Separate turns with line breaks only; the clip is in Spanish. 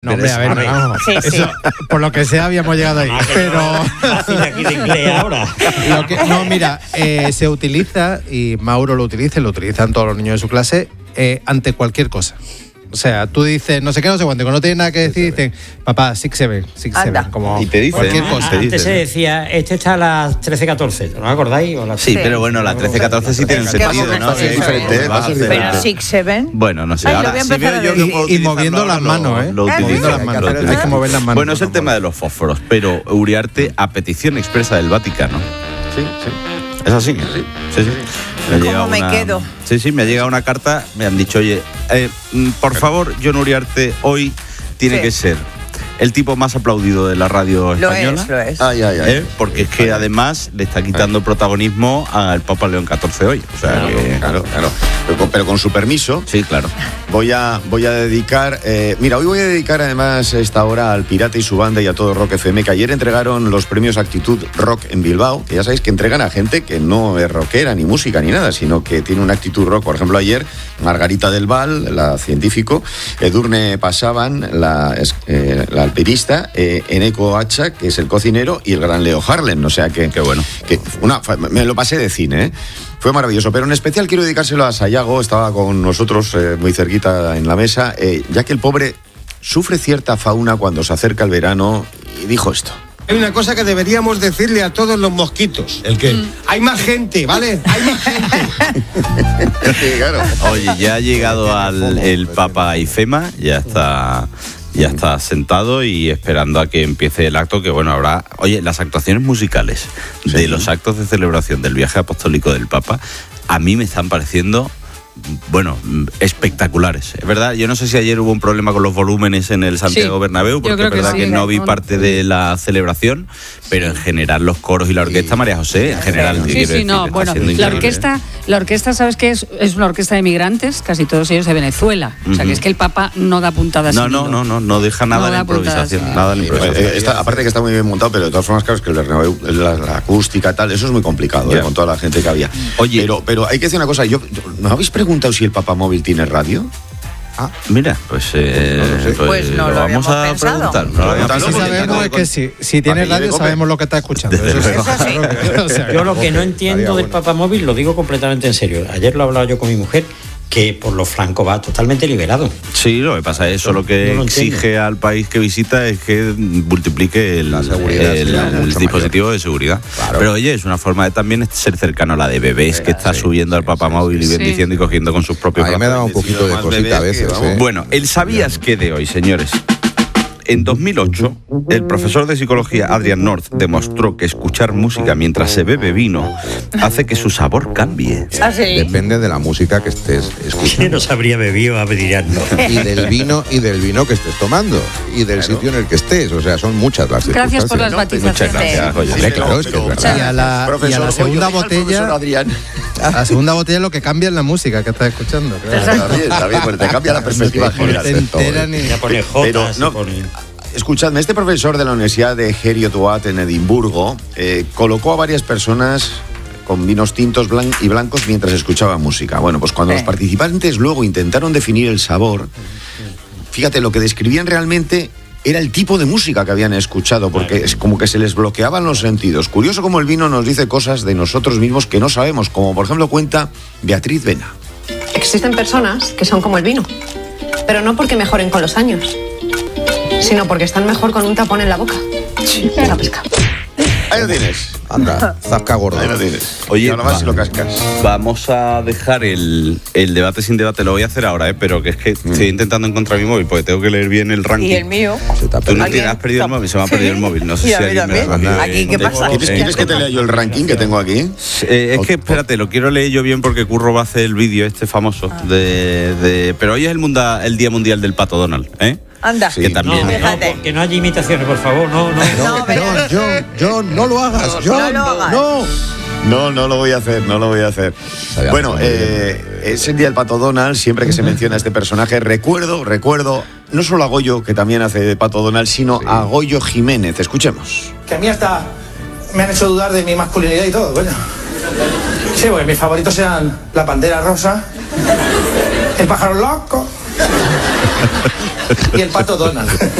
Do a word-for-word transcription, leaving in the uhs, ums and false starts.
No, hombre, a ver, no, vamos. Sí, sí. Eso, por lo que sea, habíamos llegado ahí. Ah, pero.
Fácil aquí de inglés ahora.
Lo que, no, mira, eh, se utiliza, y Mauro lo utiliza, y lo utilizan todos los niños de su clase, eh, ante cualquier cosa. O sea, tú dices, no sé qué, no sé cuánto, que no tienes nada que decir, dicen, papá, six seven, six seven, como
y te dicen,
cualquier cosa.
Antes
dice,
se decía, este está a las trece catorce, ¿no acordáis? O las
sí, pero bueno, las trece catorce sí tienen sentido, ¿no?
Es diferente,
pero six seven.
Bueno, no sé.
Ay,
ahora,
si veo yo que
y, y moviendo las manos, ¿eh?
Lo utilizo
las manos. Hay, hay que mover las manos.
Bueno, es el tema de los fósforos, pero Uriarte, a petición expresa del Vaticano.
Sí, sí.
¿Es así? Sí, sí. sí. Me
¿Cómo me
una,
quedo?
Sí, sí, me ha llegado una carta, me han dicho, oye, eh, por favor, Jon Uriarte, hoy tiene
Sí.
que ser el tipo más aplaudido de la radio
Lo
española.
es, lo es.
Ay, ay, ay.
¿Eh? Porque es que además le está quitando protagonismo al Papa León catorce hoy. O sea,
Claro,
que...
claro, claro. Pero, pero con su permiso,
Sí, claro.
voy a, voy a dedicar... Eh, mira, hoy voy a dedicar además esta hora al Pirata y su banda y a todo Rock F M, que ayer entregaron los premios Actitud Rock en Bilbao, que ya sabéis que entregan a gente que no es rockera, ni música, ni nada, sino que tiene una actitud rock. Por ejemplo, ayer, Margarita del Val, la científico, Edurne Pasaban, la, eh, la alpinista, eh, Eneco Hacha, que es el cocinero, y el gran Leo Harlem. O sea que...
Qué bueno.
Que una, me lo pasé de cine, ¿eh? Fue maravilloso, pero en especial quiero dedicárselo a Sayago, estaba con nosotros eh, muy cerquita en la mesa, eh, ya que el pobre sufre cierta fauna cuando se acerca el verano, y dijo esto.
Hay una cosa que deberíamos decirle a todos los mosquitos. ¿El qué? Mm. Hay más gente, ¿vale? Hay más gente.
Sí, claro.
Oye, ya ha llegado al el Papa Ifema, ya está... Ya está sentado y esperando a que empiece el acto, que bueno, habrá... Oye, las actuaciones musicales
Sí.
de los actos de celebración del viaje apostólico del Papa, a mí me están pareciendo, bueno, espectaculares. Es verdad, yo no sé si ayer hubo un problema con los volúmenes en el Santiago
Sí,
Bernabéu, porque
yo creo
es
que
verdad
sí,
que no vi
no,
parte de la celebración, pero en general los coros y la orquesta, María José, en general...
Sí,
quiero
sí,
decir,
no,
está
bueno,
siendo
la
increíble.
orquesta, la orquesta, ¿sabes qué es? Es una orquesta de migrantes, casi todos ellos de Venezuela. O sea, que es que el Papa no da puntadas
No,
sin
no,
hilo.
no, no, no deja nada
No
en la
da puntadas
improvisación,
sin
nada en la
Eh,
improvisación.
eh, está, aparte que está muy bien montado, pero de todas formas, claro, es que el Bernabéu, la, la acústica, tal, eso es muy complicado,
Ya.
eh, con toda la gente que había.
Oye.
pero, pero hay que decir una cosa, yo, yo- ¿no habéis preguntado si el Papamóvil tiene radio?
Mira, pues, eh,
No lo sé.
pues,
Pues no
lo
lo
vamos
habíamos
a
pensado.
preguntar. No lo habíamos
Pregúntalo,
Lo que sí
porque
sabemos
intento
es que si, si tiene
Papel de
radio
cope.
sabemos lo que está escuchando. Eso sí.
Eso sí.
O sea,
Yo lo que no entiendo
estaría
del
bueno.
papamóvil, lo digo completamente en serio. Ayer lo he hablado yo con mi mujer, que por los flancos va totalmente liberado.
Sí, lo que pasa es eso lo que
No lo
exige
entiendo.
al país que visita es que multiplique el,
La seguridad,
el-
sí,
el
mucho
dispositivo
mayor.
de seguridad.
Claro.
Pero oye, es una forma de también ser cercano a la de bebés que está
sí,
subiendo al papamóvil y
sí.
bendiciendo y cogiendo con sus propios
A mí me
brazos.
daba un poquito de
Más
cosita
bebés
a
que,
veces,
vamos.
¿eh?
Bueno, el sabías que de hoy, señores. En dos mil ocho, el profesor de psicología Adrian North demostró que escuchar música mientras se bebe vino hace que su sabor cambie.
¿Ah, sí?
Depende de la música que estés
¿Quién
escuchando.
nos habría bebido a Adriano?
Y del vino y del vino que estés tomando. Y del sitio en el que estés. O sea, son muchas las
Gracias por las
circunstancias.
Muchas
batizaciones.
gracias, Goyo.
Hombre, claro, es que es verdad.
Y a la, y a
Profesor
la
Goyo,
segunda
deja al
botella,
profesor Adrián.
a la segunda botella es lo que cambia en la música que estás escuchando. claro.
Está bien, está bien, porque te cambia la perspectiva
No
general.
te enteran ni-
Ya pone
Pero
J,
no-
pone...
Escuchadme, este profesor de la Universidad de Heriot-Watt en Edimburgo eh, colocó a varias personas con vinos tintos blan- y blancos mientras escuchaban música. Bueno, pues cuando
Sí.
los participantes luego intentaron definir el sabor, fíjate, lo que describían realmente era el tipo de música que habían escuchado, porque es como que se les bloqueaban los sentidos. Curioso como el vino nos dice cosas de nosotros mismos que no sabemos, como por ejemplo cuenta Beatriz Vena.
Existen personas que son como el vino, pero no porque mejoren con los años, sino porque están mejor con un tapón en la boca. Esa pesca.
Ahí lo tienes.
Anda, zasca gordo.
Ahí lo tienes.
Oye,
Y ahora vas
va.
y lo cascas.
Vamos a dejar el, el debate sin debate, lo voy a hacer ahora, ¿eh? Pero que es que estoy intentando encontrar mi móvil porque tengo que leer bien el ranking.
Y el mío.
Se te ha
Tú no
perdido.
tienes, has perdido el móvil, se me ha perdido el móvil. No sé
Y
si
a mí
alguien me lo
también.
manda
Aquí,
en
¿qué
texto.
pasa?
¿Quieres,
Eh,
quieres que te lea yo el ranking que tengo aquí?
Eh, es que, espérate, lo quiero leer yo bien porque Curro va a hacer el vídeo este famoso. De, de, pero hoy es el, munda, el Día Mundial del Pato Donald, ¿eh?
Anda.
Que también.
No, no,
Fíjate.
que no haya imitaciones, por favor, no, no.
No,
John,
verás.
John, John, no lo hagas, John,
lo hagas.
no.
No, no lo voy a hacer, no lo voy a hacer.
Sabíamos
Bueno,
muy bien.
eh, es el día del Pato Donald, siempre que se menciona a este personaje, recuerdo, recuerdo, no solo a Goyo, que también hace de Pato Donald, sino a Goyo Jiménez. Escuchemos.
Que a mí hasta me han hecho dudar de mi masculinidad y todo, coño. Sí, pues mis favoritos eran la pantera rosa, el pájaro loco
Y el pato Donald.